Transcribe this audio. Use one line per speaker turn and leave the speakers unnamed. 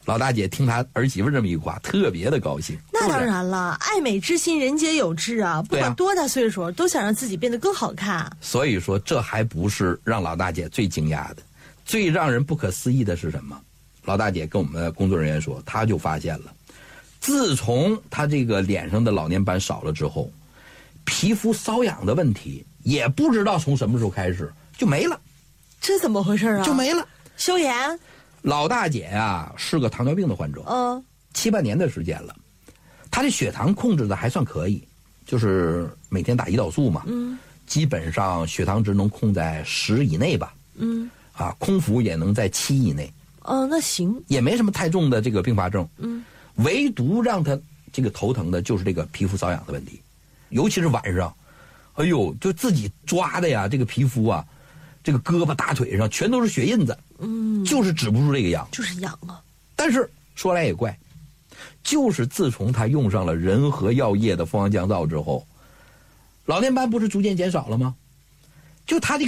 老大姐听她儿媳妇这么一话，特别的高兴。
那当然了，爱美之心，人皆有之啊！不管多大岁数，都想让自己变得更好看。
所以说，这还不是让老大姐最惊讶的，最让人不可思议的是什么？老大姐跟我们的工作人员说，她就发现了，自从她这个脸上的老年斑少了之后，皮肤瘙痒的问题也不知道从什么时候开始就没了。
这怎么回事啊？
就没了。
消炎。
老大姐呀，是个糖尿病的患者，7、8年的时间了，她的血糖控制的还算可以，就是每天打胰岛素嘛，基本上血糖值能控在10以内吧，空腹也能在7以内，
那行，
也没什么太重的这个并发症，唯独让她这个头疼的就是这个皮肤瘙痒的问题，尤其是晚上，哎呦，就自己抓的呀，这个皮肤啊，这个胳膊大腿上全都是血印子，就是止不住这个痒，
就是痒啊。
但是说来也怪，就是自从他用上了仁和药业的蜂王降皂之后，老年斑不是逐渐减少了吗？就他这个